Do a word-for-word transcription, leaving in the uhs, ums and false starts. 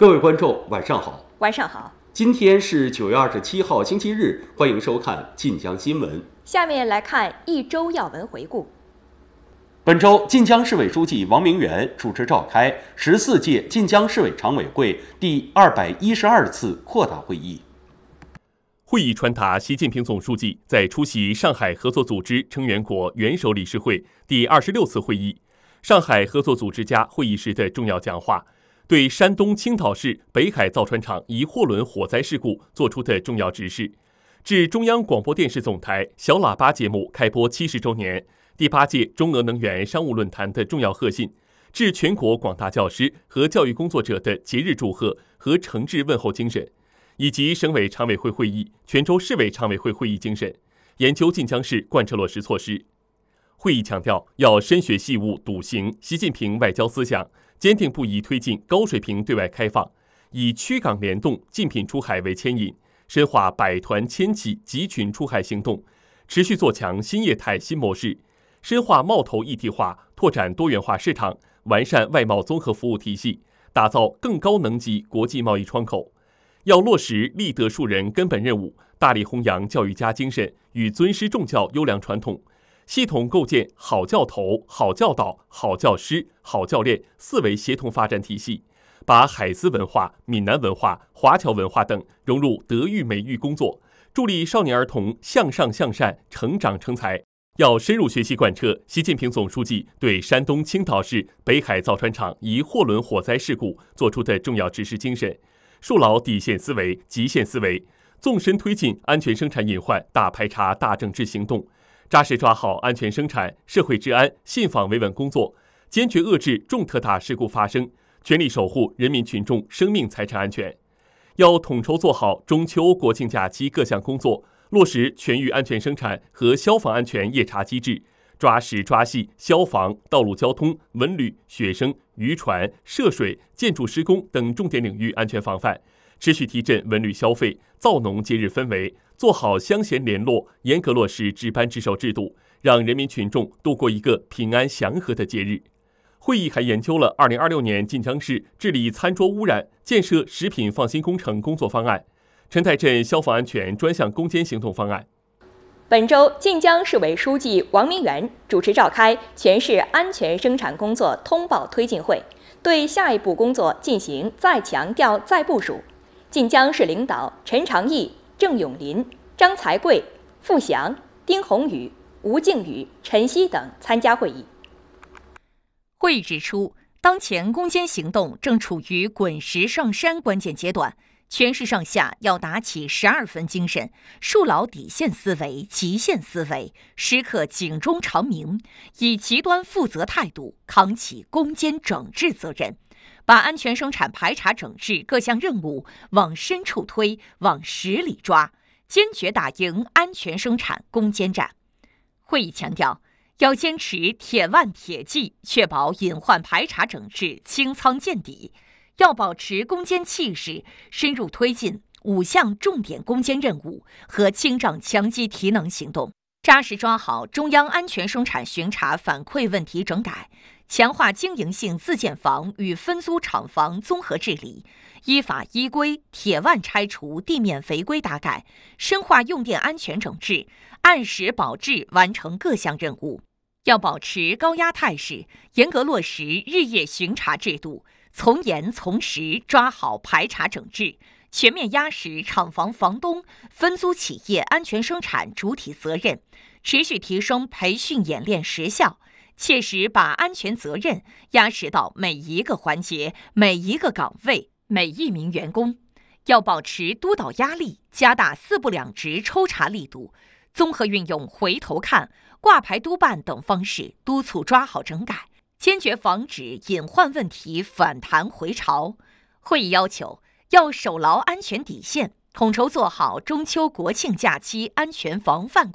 各位观众，晚上好。 晚上好。 今天是九月二十七号，星期日，欢迎收看晋江新闻。 下面来看一周要闻回顾。 本周，晋江市委书记王明元主持召开十四届晋江市委常委会第二百一十二次扩大会议。 会议传达习近平总书记在出席上海合作组织成员国元首理事会第二十六次会议上海合作组织家会议时的重要讲话，对山东青岛市北海造船厂一货轮火灾事故作出的重要指示，致中央广播电视总台小喇叭节目开播七十周年、第八届中俄能源商务论坛的重要贺信，致全国广大教师和教育工作者的节日祝贺和诚挚问候精神，以及省委常委会会议、泉州市委常委会会议精神，研究晋江市贯彻落实措施。会议强调，要深学细悟笃行习近平外交思想，坚定不移推进高水平对外开放，以区港联动、竞品出海为牵引，深化百团千企集群出海行动，持续做强新业态新模式，深化贸投一体化，拓展多元化市场，完善外贸综合服务体系，打造更高能级国际贸易窗口。要落实立德树人根本任务，大力弘扬教育家精神与尊师重教优良传统，系统构建好教头、好教导、好教师、好教练四维协同发展体系，把海思文化、闽南文化、华侨文化等融入德育美育工作，助力少年儿童向上向善、成长成才。要深入学习贯彻习近平总书记对山东青岛市北海造船厂一货轮火灾事故作出的重要指示精神，树牢底线思维、极限思维，纵深推进安全生产隐患大排查大整治行动，扎实抓好安全生产、社会治安、信访维稳工作，坚决遏制重特大事故发生，全力守护人民群众生命财产安全。要统筹做好中秋国庆假期各项工作，落实全域安全生产和消防安全夜查机制，抓实抓细消防、道路交通、文旅、学生、渔船、涉水、建筑施工等重点领域安全防范，持续提振文旅消费，造浓节日氛围，做好乡贤联络，严格落实值班值守制度，让人民群众度过一个平安祥和的节日。会议还研究了二零二六年晋江市治理餐桌污染、建设食品放心工程工作方案、陈台镇消防安全专项攻坚行动方案。 本周，晋江市委书记王明元主持召开全市安全生产工作通报推进会，对下一步工作进行再强调、再部署。晋江市领导陈长义、郑永林、张才贵、付祥、丁宏宇、吴靖宇、陈曦等参加会议。 会议指出，当前攻坚行动正处于滚石上山关键阶段，全市上下要打起十二分精神，树牢底线思维、极限思维，时刻警钟长鸣，以极端负责态度扛起攻坚整治责任，把安全生产排查整治各项任务往深处推，往实里抓，坚决打赢安全生产攻坚战。会议强调，要坚持铁腕铁骑，确保隐患排查整治清仓见底；要保持攻坚气势，深入推进五项重点攻坚任务和清障强击提能行动，扎实抓好中央安全生产巡查反馈问题整改，强化经营性自建房与分租厂房综合治理，依法依规铁腕拆除地面违规大盖，深化用电安全整治，按时保质完成各项任务。要保持高压态势，严格落实日夜巡查制度，从严从实抓好排查整治，全面压实厂房房东、分租企业安全生产主体责任，持续提升培训演练实效，切实把安全责任压实到每一个环节、每一个岗位、每一名员工。要保持督导压力，加大四不两直抽查力度，综合运用回头看、挂牌督办等方式督促抓好整改，坚决防止隐患问题反弹回潮。会议要求，要守牢安全底线，统筹做好中秋国庆假期安全防范